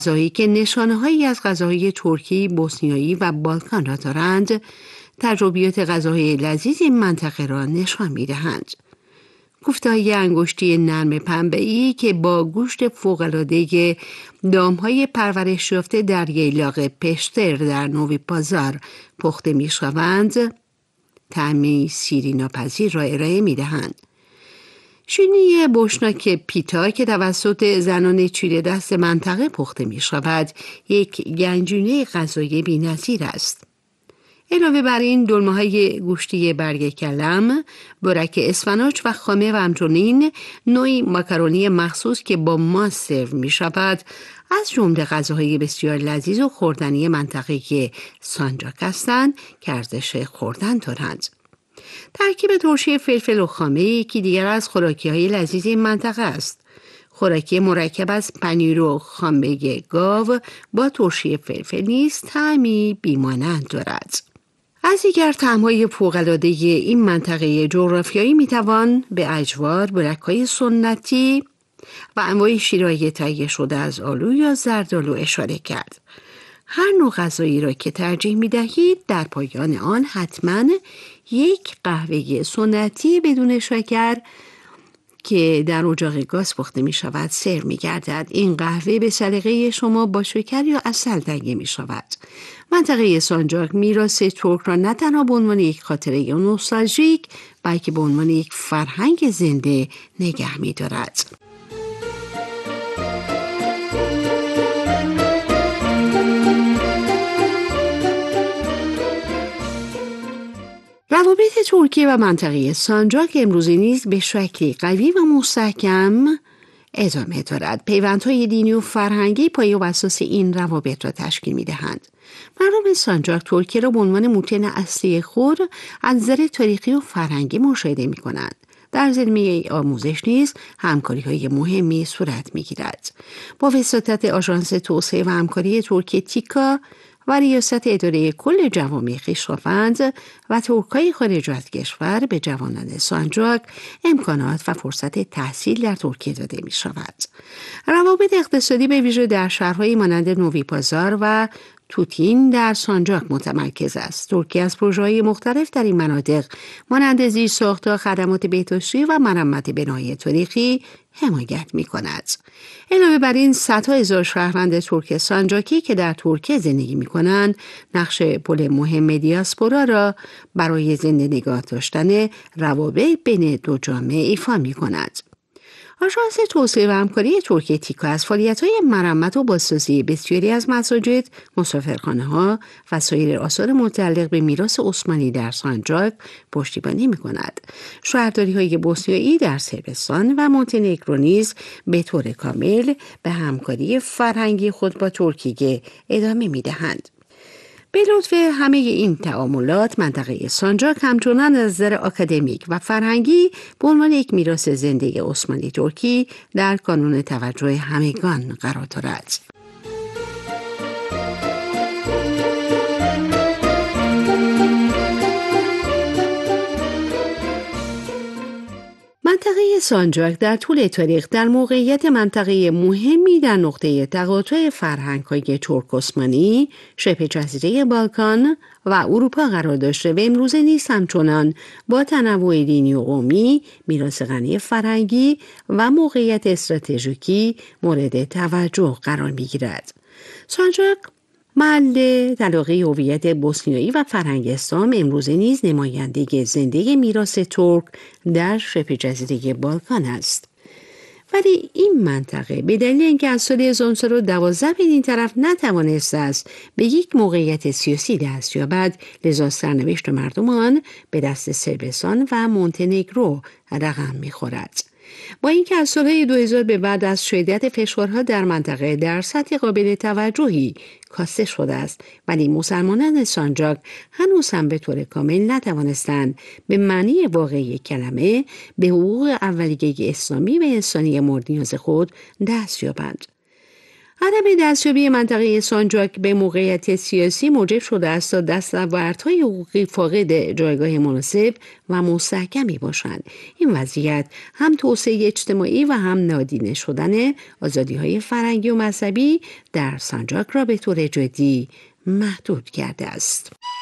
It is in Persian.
غذایی که نشانه‌هایی از غذاهای ترکی، بوسنیایی و بالکان را دارند، تجربیات غذاهای لذیذ این منطقه را نشان می‌دهند. کوفته‌های انگشتی نرم پنبه‌ای که با گوشت فوق‌العاده دام‌های پرورش یافته در ییلاق پشتر در نوی پازار پخته می‌شوند، طعمی سیریناپذیر را ارائه می‌دهند. شیرینی بوشناک پیتا که توسط زنان چیره دست منطقه پخته می شود، یک گنجینه غذایی بی‌نظیر است. علاوه بر این دلمه‌های گوشتی برگ کلم، برک اسفناج و خامه و همچنین نوعی ماکارونی مخصوص که با ماست سرو می شود، از جمله غذاهای بسیار لذیذ و خوردنی منطقه که سانجاک هستند که ارزش خوردن دارند. ترکیب ترشی فلفل و خامه یکی دیگر از خوراکی‌های لذیذ این منطقه است. خوراکی مرکب از پنیر و خامه گاو با ترشی فلفل نیز طعمی بی‌مانند دارد. از دیگر طعم‌های فوق‌العاده این منطقه جغرافیایی می‌توان به اجوار، برک‌های سنتی و انواع شیرهای تهیه شده از آلو یا زردآلو اشاره کرد. هر نوع غذایی را که ترجیح می‌دهید در پایان آن حتماً یک قهوه سنتی بدون شکر که در اجاق گاز پخته می شود سرو می گردد. این قهوه به سلیقه شما با شکر یا عسل تهیه می شود. منطقه سانجاک میراث ترک را نه تنها به عنوان یک خاطره نوستالژیک بلکه به عنوان یک فرهنگ زنده نگه می دارد. روابط ترکیه و منطقه سانجاک امروزه نیز به شکلی قوی و مستحکم ادامه دارد. پیوندهای دینی و فرهنگی پایه و اساس این روابط را تشکیل می‌دهند. مردم سانجاک ترکیه را به عنوان موطن اصلی خود از نظر تاریخی و فرهنگی مشاهده می‌کنند. در زمینه آموزش نیز همکاری‌های مهمی صورت می‌گیرد. با وساطت آژانس توسعه و همکاری ترکیه تیکا و ریاست اداره کل جوامع خویشاوند و ترک‌های خارج از کشور به جوانان سانجاک امکانات و فرصت تحصیل در ترکیه داده می شود. روابط اقتصادی به ویژه در شهرهای مانند نوی پازار و توتین در سانجاک متمرکز است. ترکیه از پروژه‌های مختلف در این مناطق مانند زیرساخت‌ها، خدمات بهداشتی و مرمت بنای تاریخی حمایت می‌کند. علاوه بر این صدها هزار شهروند ترک سانجاکی که در ترکیه زندگی می‌کنند، نقش پل مهم دیاسپورا را برای زنده نگاه داشتن روابط بین دو جامعه ایفا می‌کند. آژانس توسعه و همکاری ترکیه تیکا از فعالیت‌های مرمت و بازسازی بسیاری از مساجد، مسافرخانه‌ها و سایر آثار متعلق به میراث عثمانی در سانجاک پشتیبانی می‌کند. شهرداری‌های بوسنیایی در صربستان و مونتنگرو نیز به طور کامل به همکاری فرهنگی خود با ترکیه ادامه می‌دهند. به لطف همه این تعاملات، منطقه سانجاک همچنان از نظر آکادمیک و فرهنگی به عنوان یک میراث زنده عثمانی ترکی در کانون توجه همگان قرار دارد. منطقه سانجاک در طول تاریخ در موقعیت منطقه مهمی در نقطه تقاطع فرهنگ‌های ترک عثمانی، شبه جزیره بالکان و اروپا قرار داشته و امروزه نیز همچنان با تنوع دینی و قومی، میراث غنی فرهنگی و موقعیت استراتژیکی مورد توجه قرار می‌گیرد. سانجاک محل تلاقی هویت بوسنیایی و فرهنگ اسلام امروزه نیز نماینده زنده میراث ترک در شبه جزیره بالکان است. ولی این منطقه به دلیل اینکه از سال 1912 به این طرف نتوانسته است به یک موقعیت سیاسی دست یابد، لذا سرنوشت مردمان به دست صربستان و مونتنگرو رقم می‌خورد. با اینکه از سال 2000 به بعد از شدت فشارها در منطقه در سطح قابل توجهی کاسته شده است، ولی مسلمانان سانجاک هنوز هم به طور کامل نتوانستند به معنی واقعی کلمه به حقوق اولیه اسلامی و انسانی مورد نیاز خود دست یابند. عدم دستیابی منطقه سانجاک به موقعیت سیاسی موجب شده است تا دستاوردهای حقوقی فاقد جایگاه مناسب و مستحکمی باشند. این وضعیت هم توسعه اجتماعی و هم نادیده شدن آزادی‌های فرهنگی و مذهبی در سانجاک را به طور جدی محدود کرده است.